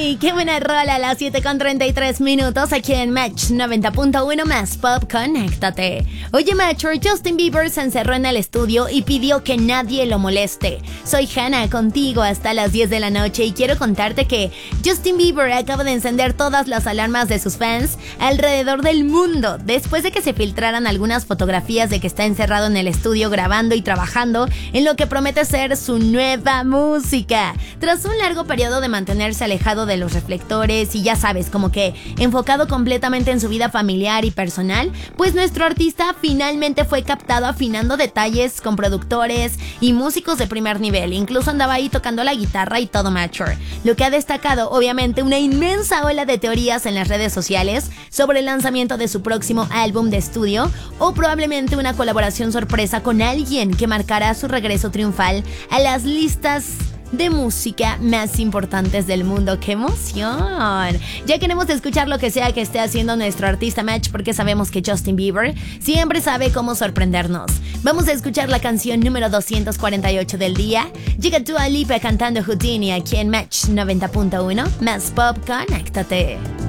Houdini, qué buena rola a las 7:33 aquí en Match 90.1 más Pop, conéctate. Oye, Matcher, Justin Bieber se encerró en el estudio y pidió que nadie lo moleste. Soy Hannah, contigo hasta las 10 de la noche y quiero contarte que Justin Bieber acaba de encender todas las alarmas de sus fans alrededor del mundo después de que se filtraran algunas fotografías de que está encerrado en el estudio grabando y trabajando en lo que promete ser su nueva música. Tras un largo periodo de mantenerse alejado de los reflectores y ya sabes, como que enfocado completamente en su vida familiar y personal, pues nuestro artista finalmente fue captado afinando detalles con productores y músicos de primer nivel. Incluso andaba ahí tocando la guitarra y todo mature. Lo que ha destacado, obviamente, una inmensa ola de teorías en las redes sociales sobre el lanzamiento de su próximo álbum de estudio o probablemente una colaboración sorpresa con alguien que marcará su regreso triunfal a las listas de música más importantes del mundo. ¡Qué emoción! Ya queremos escuchar lo que sea que esté haciendo nuestro artista Match, porque sabemos que Justin Bieber siempre sabe cómo sorprendernos. Vamos a escuchar la canción número 248 del día. Llega Dua Lipa cantando Houdini aquí en Match 90.1 más Pop, conéctate.